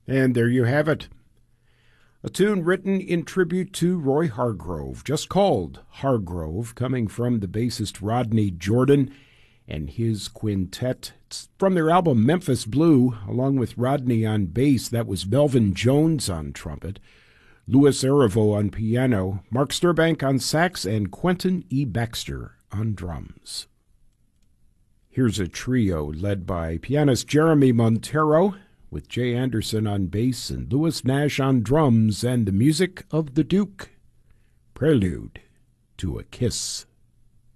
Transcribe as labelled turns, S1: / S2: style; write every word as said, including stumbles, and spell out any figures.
S1: And there you have it. A tune written in tribute to Roy Hargrove, just called Hargrove, coming from the bassist Rodney Jordan and his quintet. It's from their album Memphis Blue, along with Rodney on bass. That was Melvin Jones on trumpet, Louis Arivo on piano, Mark Sturbank on sax, and Quentin E. Baxter on drums. Here's a trio led by pianist Jeremy Montero, with Jay Anderson on bass and Louis Nash on drums, and the music of the Duke, Prelude to a Kiss.